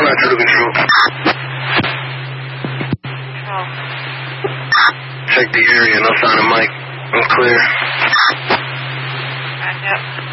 Roger to control. Control. Check the area, no sign of Mike. I'm clear. Back up.